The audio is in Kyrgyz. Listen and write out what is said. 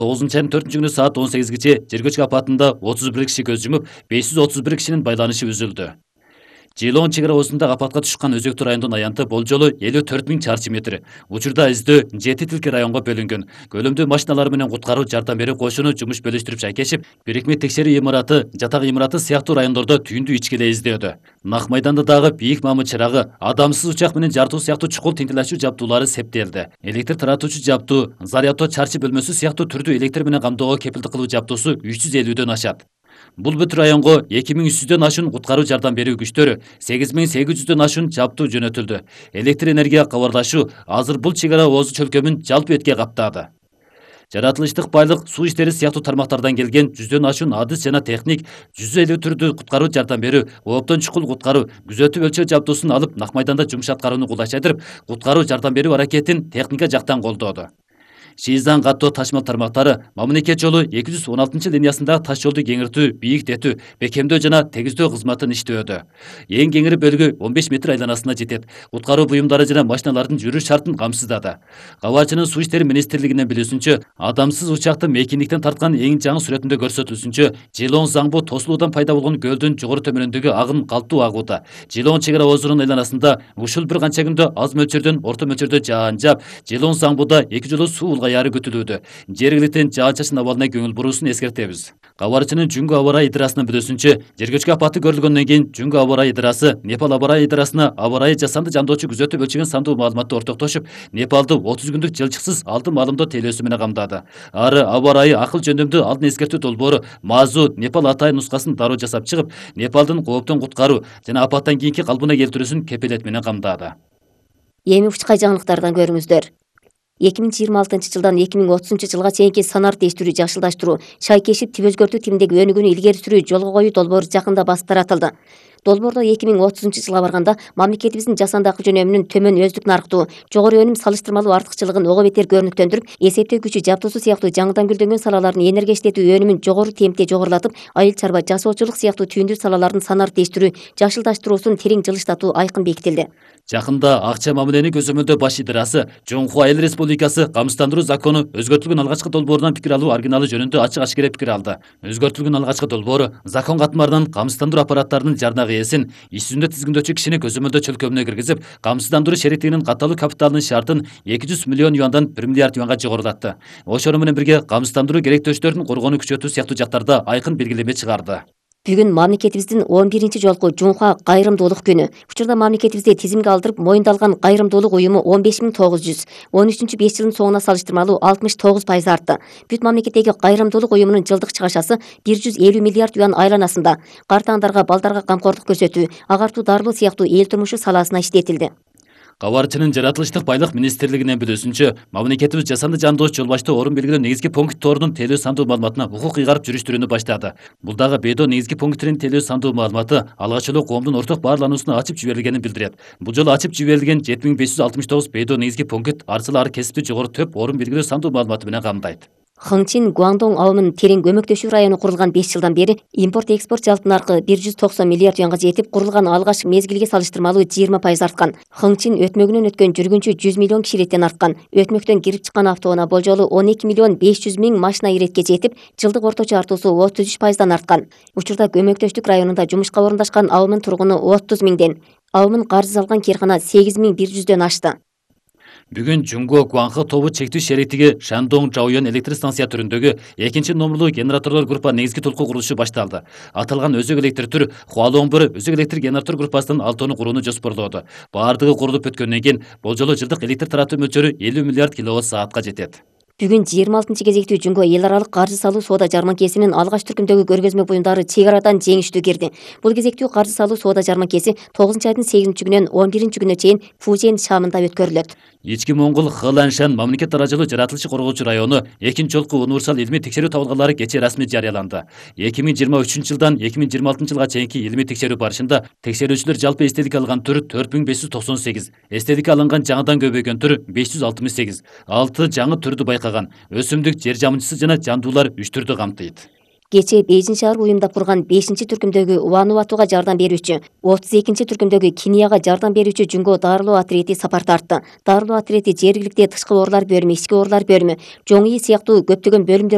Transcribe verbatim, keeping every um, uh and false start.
тогузунчу айдын төртүнчү күнү саат он сегизгече жер көчкү апатында отуз бир киши көз жумуп, беш жүз отуз бир кишинин байланышы үзүлдү. Жылон чек ара осундагы апатка түшкөн Өзөктү райондун аянты болжолу элүү төрт миң чарчы метр. Учурда издөө жети тилке районго бөлүнгөн. Көлөмдүү машиналар менен куткаруу жардам берүү кошуну жумуш бөлүштүрүп шайкешип, бирикме текшерүү имараты, жатак имараты сыяктуу райондордо түйүндү ички эле издөөдө. Нак майданда дагы бийик мамы чырагы, адамсыз учак менен жартуу сыяктуу чукул тинтелешүү жабдуулары септелди. Электр таратуучу жабдуу, заряддоо чарчы бөлмөсү сыяктуу түрдүү электр менен камдоого кепилдик кылуу жабдуусу үч жүз элүүдөн ашат. Бул бүт районго эки миң үч жүздөн ашуун куткаруу жардам берүү күчтөрү, сегиз миң сегиз жүздөн ашуун жабдуу жөнөтүлдү. Электр энергия кабарлашуу азыр бул чек ара оозу чөлкөмүн жалпы этке каптады. Жаратылыштык байлык, суу иштери сыяктуу тармактардан келген жүздөн ашуун адыс жана техник, жүз элүү түрдүү куткаруу жардам берүү, ооптон чукул куткаруу, күзөтүү өлчөө жабдуусун алып нак майданда жумуш аткарууну кулдайчайдырып, куткаруу жардам берүү аракетин техника жактан колдоду. Шизан каттоо ташмал тармактары мамлекет жолу эки жүз он алтынчы линиясындагы таш жолду кеңиртүү, бийиктетүү, бекемдөө жана тегиздөө кызматын иштөөдө. Эң кеңири бөлүгү он беш метр айланасына жетет. Куткаруу буюмдары жана машиналардын жүрүш шартын камсыздады. Кабарчынын суу иштери министрлигинин билүүсүнчө, адамсыз учакты мейкиндиктен тарткан эң жаңы сүрөтүндө көрсөтүлүшүнчө, Жылон Заңбу тосулуудан пайда болгон көлдүн жогору төмөнүндөгү агым калктуу агууда. Жылон чек ара оозунун айланасында ушул бир канча күндө аз мөлчөрдөн орто мөлчөрдө жаан жаап, Жылон Заңбуда эки жолу суу улгаяры күтүлүүдө. Жергиликтен жаан-чачын абалына көңүл буруусун эскертебиз. Кабарчынын Жүнгү аба ырайы идырасынын билүүсүнчө, жер көчкү апаты көрүлгөндөн кийин Жүнгү аба ырайы идырасы Непал аба ырайы идырасына аба ырайы жасанды жандоочу күзөтүп өлчөгөн сандуу маалыматты ортоктошуп, Непалды отуз күндүк жылчыксыз алты маалымдоо тейлөөсү менен камдады. Ары аба ырайы акыл жөндөмдүү алдын эскертүү долбоору Мазу Непал атайын нускасын дароо жасап чыгып, Непалдын кооптон куткаруу жана апаттан кийинки калыбына келтирүүсүн кепилет менен камдады. Эми учкай жаңылыктардан көрүңүздөр. эки миң жыйырма алтынчы жылдан эки миң отузунчу жылга чейинки санар тештирүү жакшылдаштыруу, шайкешип тип өзгөртүү типиндеги өнүгүүнү илгери сүрүү жолго коюу долбоору жакында басып таратылды. Долбоордо эки миң отузунчу жылга барганда мамлекетибиздин жасанды акы жөнөмүнүн төмөн өздүк нарктуу, жогору өнүм салыштырмалуу артыкчылыгын ого бетер көрүнүктөндүрүп, эсептөө күчү жабдуусу сыяктуу жаңыдан гүлдөнгөн салалардын энергия иштетүү өнүмүн жогору темпте жогорулатып, айыл чарба жасоочулук сыяктуу түйүндүү салалардын санар тештирүү жакшылдаштыруусун терең жылыштатуу айкын бекитилди. Жакында акча мамилени көзөмөлдөө баш идырасы Жоңху Айыл Республикасы камсыздандыруу закону өзгөртүлгөн алгачкы долбоорунан пикир алуу оригиналы жөнүндө ачык ашкере пикир алды. Өзгөртүлгөн алгачкы долбоору закон катмарынан камсыздандыруу аппараттарынын жарнага ээсин иш жүзүндө тизгиндөөчү кишини көзөмөлдөө чөлкөмүнө киргизип, камсыздандыруу шериктигинин катталуу капиталынын шартын эки жүз миллион юандан бир миллиард юанга жогорулатты. Ошону менен бирге камсыздандыруу керектөөчтөрүн коргоону күчөтүү сыяктуу жактарда айкын белгилеме чыгарды. Бүгүн мамлекетибиздин он биринчи жолку Жунха кайрымдуулук күнү. Учурда мамлекетибизде тизимге алдырып моюндалган кайрымдуулук уюму он беш миң тогуз жүз, он үчүнчү беш жылдын соңуна салыштырмалуу алтымыш тогуз пайыз артты. Бүт мамлекеттеги кайрымдуулук уюмунун жылдык чыгашасы бир жүз элүү миллиард юан айланасында картаңдарга, балдарга камкордук көрсөтүү, агартуу, дарылоо сыяктуу эл турмушу саласына иштетилди. Кабарчынын жаратылыштык байлык министрлигинин билүүсүнчө, мамлекетибиз жасанды жандооч жол башта орун белгилөө негизги пунктторунун тейлөө сандуу маалыматына укук ыйгарып жүрүштүрүүнү баштады. Бул дагы бейдо негизги пункттеринин тейлөө сандуу маалыматы алгач эле коомдун орток баарлануусуна ачып жиберилгенин билдирет. Бул жолу ачып жиберилген жети миң беш жүз алтымыш тогуз бейдо негизги пункт арсыл ар кесипти жогору төп орун белгилөө сандуу маалыматы менен камдайт. Хыңчин Гуандong абымынын терең көмөктөшүү району курулган беш жылдан бери импорт-экспорт жалпы наркы бир жүз токсон миллиард юанга жетип, курулган алгач мезгилге салыштырмалуу жыйырма пайыз арткан. Хыңчин өтмөгүнөн өткөн жүргүнчү жүз миллион киши иреттен арткан. Өтмөктөн кирип чыккан автоунаа болжолу он эки миллион беш жүз миң машина иретке жетип, жылдык орточо артуусу отуз үч пайыздан арткан. Учурда көмөктөштүк районунда жумушка орундашкан абымын тургуну отуз миңден. Абымын карыз алган кээркана сегиз миң бир жүздөн ашты. Бүгүн Жунго Гуанхы тобу чектүү шериктиги Шандong Жаоюан электр станция түрүндөгү экинчи номерлуу генераторлор группа негизги толку курулушу башталды. Аталган өзөк электр түр Хуалong бир өзөк электр генератор группасынын алтоону курууну жоспорлоодо. Баардыгы курулуп өткөндөн кийин болжолу жылдык электр таратуу мөлчөрү элүү миллиард киловатт саатка жетет. Бүгүн жыйырма алтынчы кезектүү Жүнгө эл аралык каржы салуу соода жарманкесинин алгач түркүмдөгү көргөзмө буюмдары чек арадан жеңиштүү кирди. Бул кезектүү каржы салуу соода жарманкеси тогузунчу айдын сегизинчи күнүнөн он биринчи күнүнө чейин Фужен шаамында өткөрүлөт. Ички Моңгол Хыланшан мамлекет даражалуу жаратылышы коргоочу району экинчи жолку универсал илмий текшерүү табылгалары кечээ расмий жарыяланды. эки миң жыйырма үчүнчү жылдан эки миң жыйырма алтынчы жылга чейинки илмий текшерүү барышында текшерүүчүлөр жалпы эстелик алган түр төрт миң беш жүз токсон сегиз, эстелик алынган жаңыдан көбөйгөн түр беш жүз алтымыш сегиз, алты жаңы түрдү байкаган. Өсүмдүк, жер жамынчысы жана жандуулар үч түрдү камтыйт. Кечээ Бейжин шаар уюмдап курган бешинчи түркүмдөгү Вануатуга жардам берүүчү, отуз экинчи түркүмдөгү Кинияга жардам берүүчү Жүнгө дарылоо отряди сапар тартты. Дарылоо отряди жергиликте тышкы оорулар бөлүмү, ички оорулар бөлүмү, жоң ии сыяктуу көптөгөн бөлүмдөр